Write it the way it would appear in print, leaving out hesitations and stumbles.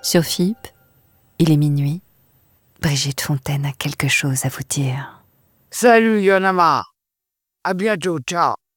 Sur FIP, il est minuit. Brigitte Fontaine a quelque chose à vous dire. Salut, y'en a marre. À bientôt, ciao.